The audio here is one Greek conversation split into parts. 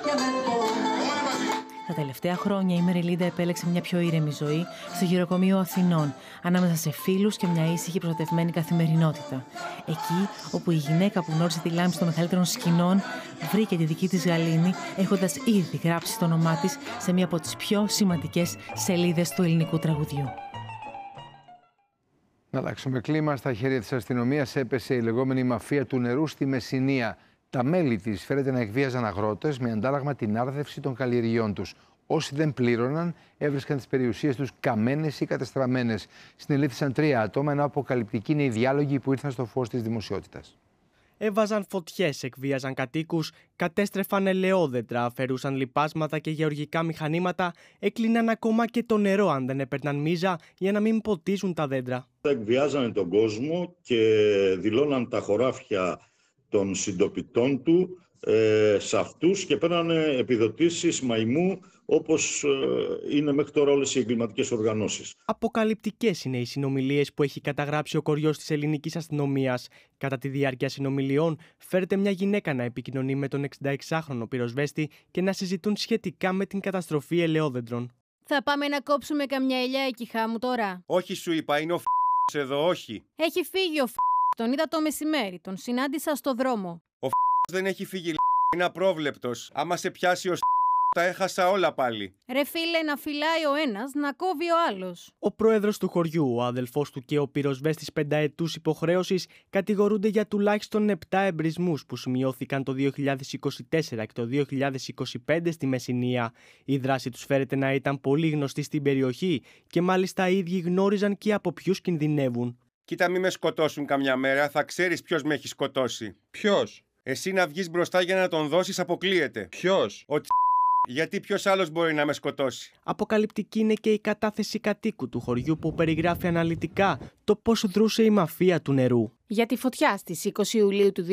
Τα τελευταία χρόνια η Μεριλίντα επέλεξε μια πιο ήρεμη ζωή στο γυροκομείο Αθηνών, ανάμεσα σε φίλους και μια ήσυχη προστατευμένη καθημερινότητα. Εκεί όπου η γυναίκα που γνώρισε τη λάμψη των μεγαλύτερων σκηνών βρήκε τη δική της γαλήνη, έχοντας ήδη γράψει το όνομά της σε μια από τις πιο σημαντικές σελίδες του ελληνικού τραγουδιού. Να αλλάξουμε κλίμα. Στα χέρια της αστυνομίας έπεσε η λεγόμενη μαφία του νερού στη Μεσσηνία. Τα μέλη της φέρεται να εκβίαζαν αγρότες με αντάλλαγμα την άρδευση των καλλιεργειών τους. Όσοι δεν πλήρωναν έβρισκαν τις περιουσίες τους καμένες ή κατεστραμμένες. Συνελήφθησαν 3 άτομα, ενώ αποκαλυπτικοί είναι οι διάλογοι που ήρθαν στο φως της δημοσιότητας. Έβαζαν φωτιές, εκβίαζαν κατοίκους, κατέστρεφαν ελαιόδεντρα, αφαιρούσαν λιπάσματα και γεωργικά μηχανήματα, έκλειναν ακόμα και το νερό αν δεν έπαιρναν μίζα για να μην ποτίζουν τα δέντρα. Εκβιάζανε τον κόσμο και δηλώναν τα χωράφια των συντοπιτών του σε αυτούς και παίρνανε επιδοτήσεις μαϊμού, όπως είναι μέχρι τώρα όλες οι εγκληματικές οργανώσεις. Αποκαλυπτικές είναι οι συνομιλίες που έχει καταγράψει ο κοριός της ελληνικής αστυνομίας. Κατά τη διάρκεια συνομιλιών, φέρεται μια γυναίκα να επικοινωνεί με τον 66χρονο πυροσβέστη και να συζητούν σχετικά με την καταστροφή ελαιόδεντρων. Θα πάμε να κόψουμε καμιά ελιά εκεί, χάμου τώρα? Όχι, σου είπα, είναι ο εδώ, όχι. Έχει φύγει ο τον είδα το μεσημέρι, τον συνάντησα στο δρόμο. Ο δεν έχει φύγει, είναι απρόβλεπτος. Άμα σε πιάσει ο τα έχασα όλα πάλι. Ρε φίλε, να φυλάει ο ένας, να κόβει ο άλλος. Ο πρόεδρος του χωριού, ο αδελφός του και ο πυροσβέστης 5ετούς υποχρέωσης κατηγορούνται για τουλάχιστον 7 εμπρισμούς που σημειώθηκαν το 2024 και το 2025 στη Μεσσηνία. Η δράση τους φέρεται να ήταν πολύ γνωστή στην περιοχή και μάλιστα οι ίδιοι γνώριζαν και από ποιους κινδυνεύουν. Κοίτα, μη με σκοτώσουν καμιά μέρα, θα ξέρεις ποιος με έχει σκοτώσει. Ποιος? Εσύ να βγεις μπροστά για να τον δώσεις αποκλείεται. Ποιος? Γιατί ποιος άλλος μπορεί να με σκοτώσει. Αποκαλυπτική είναι και η κατάθεση κατοίκου του χωριού που περιγράφει αναλυτικά το πώς δρούσε η μαφία του νερού. Για τη φωτιά στις 20 Ιουλίου του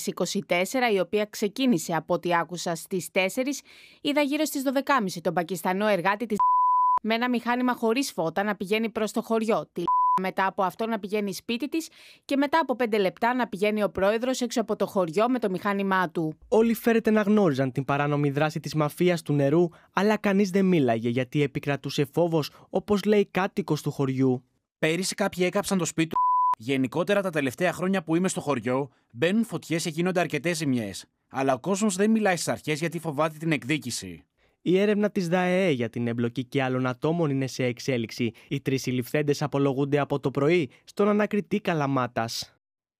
2024, η οποία ξεκίνησε από ό,τι άκουσα στις 4, είδα γύρω στις 12.30 τον Πακιστανό εργάτη της με ένα μηχάνημα χωρίς φώτα να πηγαίνει προς το χωριό. Μετά από αυτό να πηγαίνει σπίτι της και μετά από 5 λεπτά να πηγαίνει ο πρόεδρος έξω από το χωριό με το μηχάνημά του. Όλοι φέρεται να γνώριζαν την παράνομη δράση της μαφίας του νερού, αλλά κανείς δεν μίλαγε γιατί επικρατούσε φόβος, όπως λέει κάτοικος του χωριού. Πέρυσι κάποιοι έκαψαν το σπίτι του. Γενικότερα τα τελευταία χρόνια που είμαι στο χωριό μπαίνουν φωτιές και γίνονται αρκετές ζημιές. Αλλά ο κόσμος δεν μιλάει στις αρχές γιατί φοβάται την εκδίκηση. Η έρευνα της ΔΑΕΕ για την εμπλοκή και άλλων ατόμων είναι σε εξέλιξη. Οι 3 συλληφθέντες απολογούνται από το πρωί στον ανακριτή Καλαμάτας.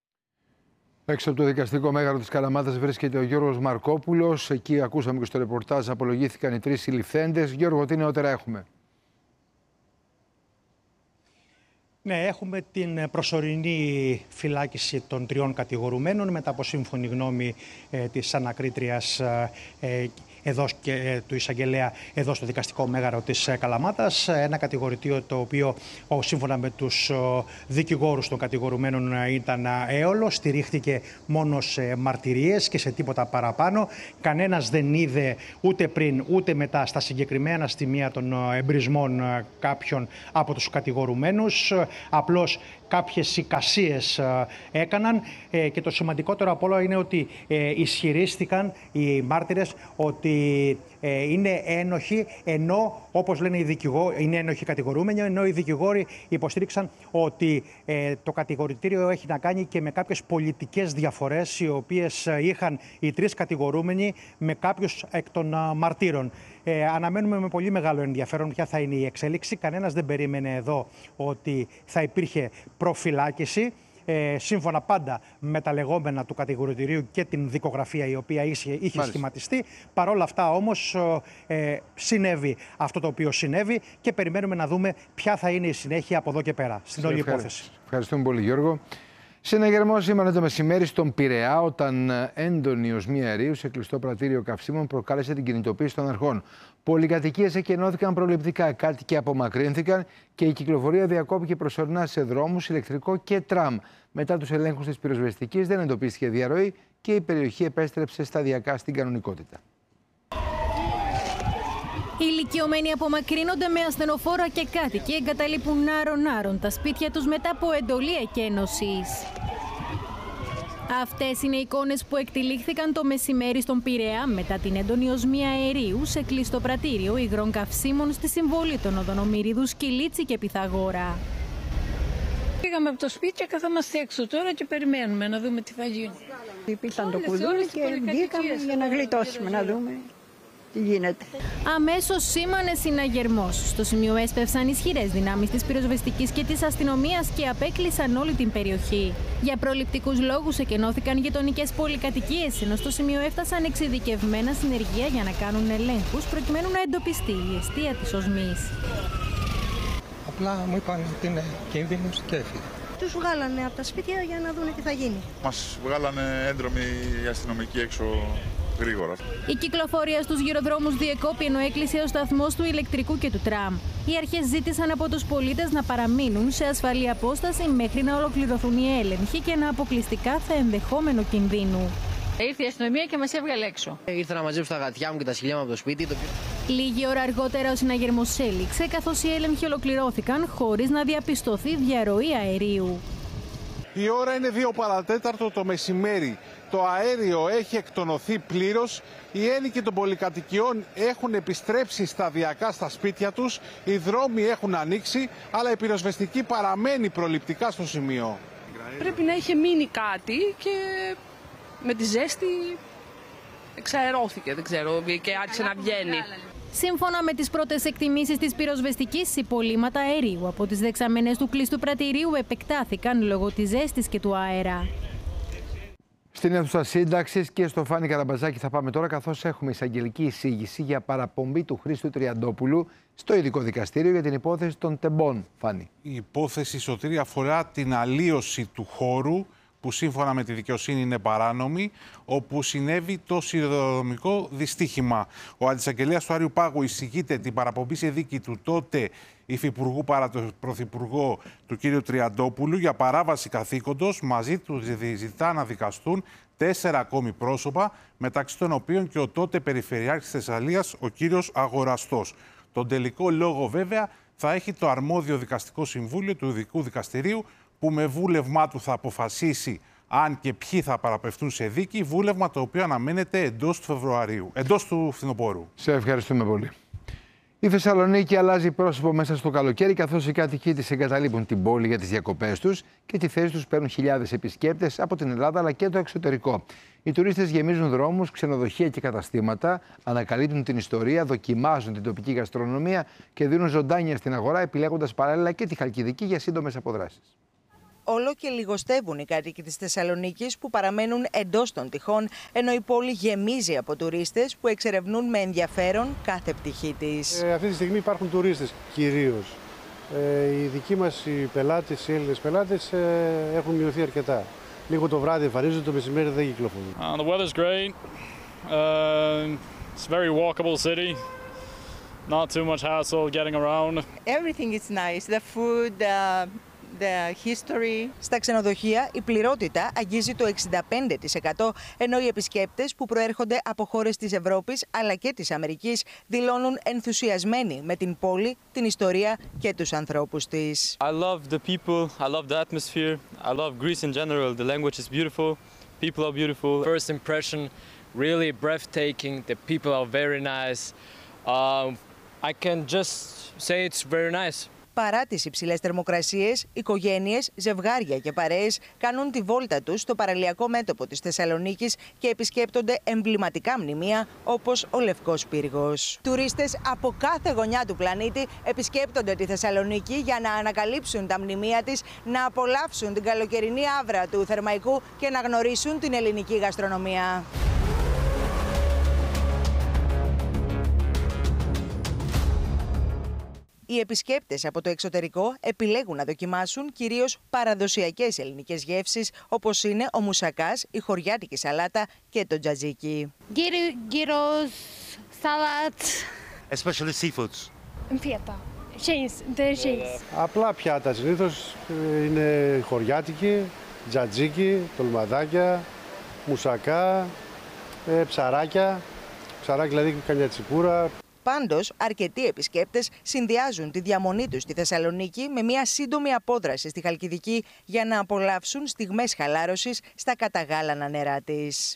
Έξω από το δικαστικό μέγαρο της Καλαμάτας βρίσκεται ο Γιώργος Μαρκόπουλος. Εκεί ακούσαμε και στο ρεπορτάζ απολογήθηκαν οι 3 συλληφθέντες. Γιώργο, τι νεότερα έχουμε? Ναι, έχουμε την προσωρινή φυλάκιση των 3 κατηγορουμένων μετά από σύμφωνη γνώμη της ανακρίτριας εδώ και του εισαγγελέα εδώ στο δικαστικό μέγαρο της Καλαμάτας. Ένα κατηγορητήριο το οποίο σύμφωνα με τους δικηγόρους των κατηγορουμένων ήταν έολο, στηρίχθηκε μόνο σε μαρτυρίες και σε τίποτα παραπάνω. Κανένας δεν είδε ούτε πριν ούτε μετά στα συγκεκριμένα σημεία των εμπρισμών κάποιον από τους κατηγορουμένους. Απλώς κάποιες εικασίες έκαναν και το σημαντικότερο από όλα είναι ότι ισχυρίστηκαν οι μάρτυρες ότι είναι ένοχοι, ενώ όπως λένε οι δικηγόροι, είναι ένοχοι κατηγορούμενοι, ενώ οι δικηγόροι υποστήριξαν ότι το κατηγορητήριο έχει να κάνει και με κάποιες πολιτικές διαφορές οι οποίες είχαν οι 3 κατηγορούμενοι με κάποιους εκ των μαρτύρων. Αναμένουμε με πολύ μεγάλο ενδιαφέρον ποια θα είναι η εξέλιξη. Κανένας δεν περίμενε εδώ ότι θα υπήρχε προφυλάκηση. Σύμφωνα πάντα με τα λεγόμενα του κατηγορητηρίου και την δικογραφία η οποία είχε σχηματιστεί. Παρ' όλα αυτά όμως συνέβη αυτό το οποίο συνέβη και περιμένουμε να δούμε ποια θα είναι η συνέχεια από εδώ και πέρα στην όλη υπόθεση. Ευχαριστούμε πολύ, Γιώργο. Συναγερμό σήμερα το μεσημέρι στον Πειραιά, όταν έντονη οσμία αερίου σε κλειστό πρατήριο καυσίμων προκάλεσε την κινητοποίηση των αρχών. Πολυκατοικίες εκενώθηκαν προληπτικά, κάτοικοι απομακρύνθηκαν και η κυκλοφορία διακόπηκε προσωρινά σε δρόμους, ηλεκτρικό και τραμ. Μετά τους ελέγχους της πυροσβεστικής δεν εντοπίστηκε διαρροή και η περιοχή επέστρεψε σταδιακά στην κανονικότητα. Οι ηλικιωμένοι απομακρύνονται με ασθενοφόρα και κάτοικοι εγκαταλείπουν άρον-άρον τα σπίτια τους μετά από εντολή εκένωσης. Αυτές είναι οι εικόνες που εκτυλίχθηκαν το μεσημέρι στον Πειραιά μετά την έντονη οσμία αερίου σε κλειστό πρατήριο υγρών καυσίμων στη συμβολή των οδών Ομηρίδου, Σκυλίτσι και Πυθαγόρα. Πήγαμε από το σπίτι και καθόμαστε έξω τώρα και περιμένουμε να δούμε τι θα γίνει. Υπήρχαν το κουδούνι και βγήκαμε για να γλιτώσουμε, να δούμε τι γίνεται. Αμέσως σήμανε συναγερμός. Στο σημείο έσπευσαν ισχυρές δυνάμεις της πυροσβεστικής και της αστυνομίας και απέκλεισαν όλη την περιοχή. Για προληπτικούς λόγους εκενώθηκαν γειτονικές πολυκατοικίες, ενώ στο σημείο έφτασαν εξειδικευμένα συνεργεία για να κάνουν ελέγχους προκειμένου να εντοπιστεί η αιστεία της οσμής. Απλά μου είπαν ότι είναι κίνδυνος και έφυγε. Τους βγάλανε από τα σπίτια για να δουν τι θα γίνει. Μας βγάλανε έντρομοι οι αστυνομικοί έξω γρήγορα. Η κυκλοφορία στους γυροδρόμους διεκόπη ενώ έκλεισε ο σταθμός του ηλεκτρικού και του τραμ. Οι αρχές ζήτησαν από τους πολίτες να παραμείνουν σε ασφαλή απόσταση μέχρι να ολοκληρωθούν οι έλεγχοι και να αποκλειστεί κάθε ενδεχόμενο κινδύνου. Ήρθε η αστυνομία και μας έβγαλε έξω. Ήρθα να μαζέψω τα γατιά μου και τα σκυλιά μου από το σπίτι. Λίγη ώρα αργότερα ο συναγερμός έληξε, καθώς οι έλεγχοι ολοκληρώθηκαν χωρίς να διαπιστωθεί διαρροή αερίου. Η ώρα είναι 2 παρατέταρτο το μεσημέρι. Το αέριο έχει εκτονωθεί πλήρως. Οι ένοικοι των πολυκατοικιών έχουν επιστρέψει σταδιακά στα σπίτια τους. Οι δρόμοι έχουν ανοίξει, αλλά η πυροσβεστική παραμένει προληπτικά στο σημείο. Πρέπει να είχε μείνει κάτι και με τη ζέστη εξαερώθηκε, δεν ξέρω, και άρχισε να βγαίνει. Σύμφωνα με τις πρώτες εκτιμήσεις της πυροσβεστικής, υπολείμματα αερίου από τις δεξαμενές του κλειστού πρατηρίου επεκτάθηκαν λόγω της ζέστης και του αέρα. Στην αίθουσα σύνταξης και στο Φάνη Καραμπαζάκη θα πάμε τώρα, καθώς έχουμε εισαγγελική εισήγηση για παραπομπή του Χρήστου Τριαντόπουλου στο ειδικό δικαστήριο για την υπόθεση των τεμπών. Φάνη. Η υπόθεση, Σωτήρη, αφορά την αλλίωση του χώρου που σύμφωνα με τη δικαιοσύνη είναι παράνομη, όπου συνέβη το σιδηροδρομικό δυστύχημα. Ο αντισαγγελέας του Άριου Πάγου εισηγείται την παραπομπή σε δίκη του τότε υφυπουργού παρά το πρωθυπουργό του κ. Τριαντόπουλου για παράβαση καθήκοντος. Μαζί του ζητά να δικαστούν 4 ακόμη πρόσωπα, μεταξύ των οποίων και ο τότε Περιφερειάρχης Θεσσαλίας, ο κ. Αγοραστός. Τον τελικό λόγο βέβαια θα έχει το αρμόδιο δικαστικό συμβούλιο του Ειδικού Δικαστηρίου, που με βούλευμά του θα αποφασίσει αν και ποιοι θα παραπευτούν σε δίκη, βούλευμα το οποίο αναμένεται εντός του φθινοπόρου. Σε ευχαριστούμε πολύ. Η Θεσσαλονίκη αλλάζει πρόσωπο μέσα στο καλοκαίρι, καθώς οι κάτοικοι της εγκαταλείπουν την πόλη για τις διακοπές τους και τη θέση τους παίρνουν χιλιάδες επισκέπτες από την Ελλάδα αλλά και το εξωτερικό. Οι τουρίστες γεμίζουν δρόμους, ξενοδοχεία και καταστήματα, ανακαλύπτουν την ιστορία, δοκιμάζουν την τοπική γαστρονομία και δίνουν ζωντάνια στην αγορά, επιλέγοντας παράλληλα και τη Χαλκιδική για σύντομες αποδράσεις. Όλο και λιγοστεύουν οι κάτοικοι της Θεσσαλονίκης που παραμένουν εντός των τυχών, ενώ η πόλη γεμίζει από τουρίστες που εξερευνούν με ενδιαφέρον κάθε πτυχή της. Αυτή τη στιγμή υπάρχουν τουρίστες κυρίως. Οι δικοί μας οι πελάτες, οι Έλληνες πελάτες έχουν μειωθεί αρκετά. Λίγο το βράδυ εμφανίζονται, το μεσημέρι δεν κυκλοφορούν. The weather's great. It's a very walkable city. Not too much hassle getting around. Everything is nice. The food, the history. Στα ξενοδοχεία η πληρότητα αγγίζει το 65%, ενώ οι επισκέπτες που προέρχονται από χώρες της Ευρώπης αλλά και της Αμερικής δηλώνουν ενθουσιασμένοι με την πόλη, την ιστορία και τους ανθρώπους της. I love the people, I love the atmosphere, I love Greece in general. The language is beautiful, people are beautiful. First impression, really breathtaking. The people are very nice. I can just say it's very nice. Παρά τις υψηλές θερμοκρασίες, οικογένειες, ζευγάρια και παρέες κάνουν τη βόλτα τους στο παραλιακό μέτωπο της Θεσσαλονίκης και επισκέπτονται εμβληματικά μνημεία όπως ο Λευκός Πύργος. Τουρίστες από κάθε γωνιά του πλανήτη επισκέπτονται τη Θεσσαλονίκη για να ανακαλύψουν τα μνημεία της, να απολαύσουν την καλοκαιρινή άβρα του Θερμαϊκού και να γνωρίσουν την ελληνική γαστρονομία. Οι επισκέπτες από το εξωτερικό επιλέγουν να δοκιμάσουν κυρίως παραδοσιακές ελληνικές γεύσεις, όπως είναι ο μουσακάς, η χωριάτικη σαλάτα και το τζατζίκι. Gyros, salads. Especially seafoods. Φίατα. Απλά πιάτα συνήθως είναι χωριάτικη, τζατζίκι, τολμαδάκια, μουσακά, ψαράκια. Ψαράκι δηλαδή καμιά τσικούρα. Πάντως, αρκετοί επισκέπτες συνδυάζουν τη διαμονή τους στη Θεσσαλονίκη με μια σύντομη απόδραση στη Χαλκιδική για να απολαύσουν στιγμές χαλάρωσης στα καταγάλανα νερά της.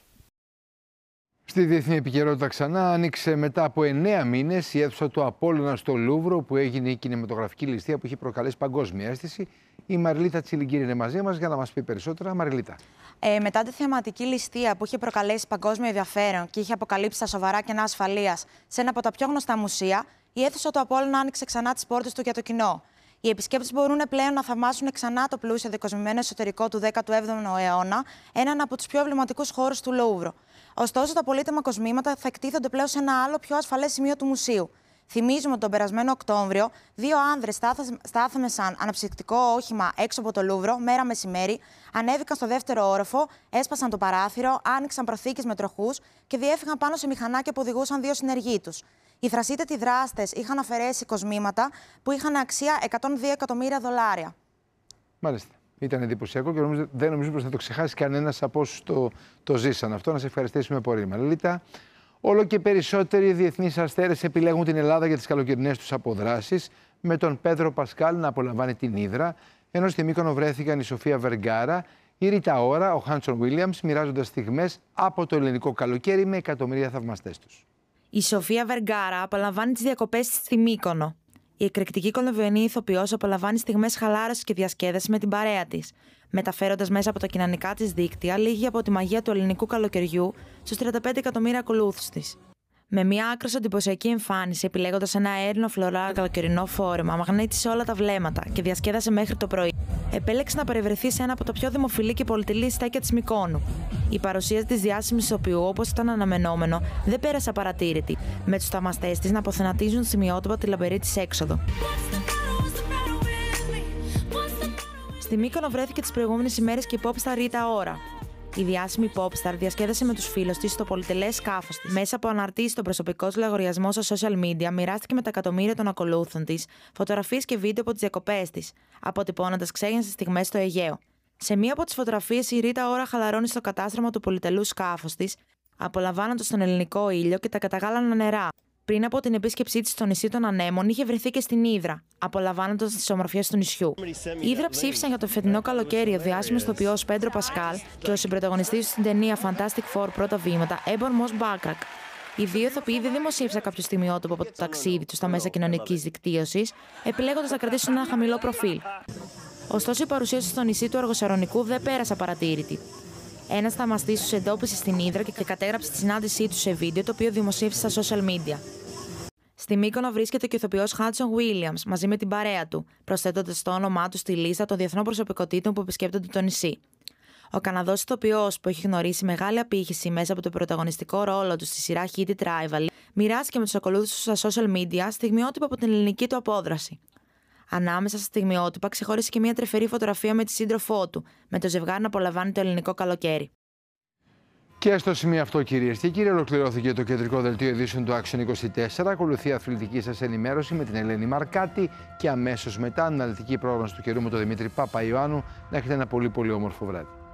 Στη διεθνή επικαιρότητα ξανά άνοιξε μετά από 9 μήνες η αίθουσα του Απόλλωνα στο Λούβρο, που έγινε η κινηματογραφική ληστεία που έχει προκαλέσει παγκόσμια αίσθηση. Η Μαριλίτα Τσιλιγκύρη είναι μαζί μας για να μας πει περισσότερα. Μαριλίτα. Μετά τη θεματική ληστεία που είχε προκαλέσει παγκόσμιο ενδιαφέρον και είχε αποκαλύψει τα σοβαρά κενά ασφαλείας σε ένα από τα πιο γνωστά μουσεία, η αίθουσα του Απόλλωνα άνοιξε ξανά τις πόρτες του για το κοινό. Οι επισκέπτες μπορούν πλέον να θαυμάσουν ξανά το πλούσιο δεκοσμημένο εσωτερικό του 17ου αιώνα, έναν από τους πιο εμβληματικούς χώρους του Λούβρο. Ωστόσο, τα πολύτιμα κοσμήματα θα εκτίθενται πλέον σε ένα άλλο πιο ασφαλές σημείο του μουσείου. Θυμίζουμε ότι τον περασμένο Οκτώβριο, 2 άνδρες στάθμεσαν αναψυκτικό όχημα έξω από το Λούβρο, μέρα μεσημέρι, ανέβηκαν στο 2ο όροφο, έσπασαν το παράθυρο, άνοιξαν προθήκες με τροχούς και διέφυγαν πάνω σε μηχανάκια που οδηγούσαν 2 συνεργοί τους. Οι θρασίτετοι δράστες είχαν αφαιρέσει κοσμήματα που είχαν αξία $102 εκατομμύρια. Μάλιστα. Ήταν εντυπωσιακό και δεν νομίζω πως θα το ξεχάσει κανένας από όσους το ζήσαν αυτό. Να σε ευχαριστήσουμε πολύ, Μαριλίτα. Όλο και περισσότεροι διεθνείς αστέρες επιλέγουν την Ελλάδα για τις καλοκαιρινές τους αποδράσεις, με τον Πέδρο Πασκάλ να απολαμβάνει την Ύδρα, ενώ στη Μύκονο βρέθηκαν η Σοφία Βεργκάρα, η Ρίτα Ωρα, ο Χάντσον Βίλιαμς, μοιράζοντας στιγμές από το ελληνικό καλοκαίρι με εκατομμύρια θαυμαστές τους. Η Σοφία Βεργκάρα απολαμβάνει τις διακοπές της στη Μύκονο. Η εκρηκτική κολομβιανή ηθοποιός απολαμβάνει στιγμές χαλάρωσης και διασκέδασης με την παρέα της, μεταφέροντας μέσα από τα κοινωνικά της δίκτυα λίγη από τη μαγεία του ελληνικού καλοκαιριού στους 35 εκατομμύρια ακολούθους της. Με μια άκρως εντυπωσιακή εμφάνιση, επιλέγοντας ένα αέρινο φλωρά καλοκαιρινό φόρεμα, μαγνήτησε όλα τα βλέμματα και διασκέδασε μέχρι το πρωί. Επέλεξε να παρευρεθεί σε ένα από τα πιο δημοφιλή και πολυτελή στέκια της Μυκόνου. Η παρουσία της διάσημης ηθοποιού, όπως ήταν αναμενόμενο, δεν πέρασε απαρατήρητη, με τους θαυμαστές της να αποθενατίζουν σημειότυπα τη λαμπερή της έξοδο. Στη Μύκονο βρέθηκε τις προηγούμενες ημέρες και η popstar Ρίτα Ωρα. Η διάσημη popstar διασκέδασε με τους φίλους της στο πολυτελές σκάφος της. Μέσα από αναρτήσεις στον προσωπικό της λογαριασμό στα social media, μοιράστηκε με τα εκατομμύρια των ακολούθων της φωτογραφίες και βίντεο από τις διακοπές της, αποτυπώνοντας ξέγνιαστες στιγμές στο Αιγαίο. Σε μία από τις φωτογραφίες, η Ρίτα Ωρα χαλαρώνει στο κατάστρωμα του πολυτελού σκάφους της, απολαμβάνοντας τον ελληνικό ήλιο και τα καταγάλανα νερά. Πριν από την επίσκεψή της στο νησί των Ανέμων, είχε βρεθεί και στην Ύδρα, απολαμβάνοντας τις ομορφιές του νησιού. Η Ύδρα ψήφισαν για το φετινό καλοκαίρι ο διάσημος ηθοποιός Πέντρο Πασκάλ και ο συμπρωταγωνιστής στην ταινία Fantastic Four Πρώτα Βήματα, Έμπορ Μος Μπάκρακ. Οι δύο ηθοποιοί δεν δημοσίευσαν κάποιο στιγμιότυπο από το ταξίδι τους στα μέσα κοινωνικής δικτύωσης, επιλέγοντας να κρατήσουν ένα χαμηλό προφίλ. Ωστόσο, η παρουσία τους στο νησί του Αργοσαρονικού δεν πέρασε απαρατήρητη. Ένας θαυμαστής τους εντόπισε στην Ύδρα και κατέγραψε τη συνάντησή τους σε βίντεο, το οποίο δημοσίευσε στα social media. Στη Μύκονο βρίσκεται και ο ηθοποιός Χάντσον Βίλιαμς μαζί με την παρέα του, προσθέτοντας το όνομά του στη λίστα των διεθνών προσωπικότητων που επισκέπτονται το νησί. Ο Καναδός ηθοποιός, που έχει γνωρίσει μεγάλη απήχηση μέσα από το πρωταγωνιστικό ρόλο του στη σειρά Hit It Rival, μοιράστηκε με τους ακολούθους του στα social media στιγμιότυπα από την ελληνική του απόδραση. Ανάμεσα στα στιγμιότυπα ξεχώρισε και μια τρυφερή φωτογραφία με τη σύντροφό του, με το ζευγάρι να απολαμβάνει το ελληνικό καλοκαίρι. Και στο σημείο αυτό, κυρίες και κύριοι, ολοκληρώθηκε το κεντρικό δελτίο ειδήσεων του Action 24. Ακολουθεί αθλητική σας ενημέρωση με την Ελένη Μαρκάτη και αμέσως μετά αναλυτική πρόγραμμα του καιρού με τον Δημήτρη Παπαϊωάννου. Να έχετε ένα πολύ όμορφο βράδυ.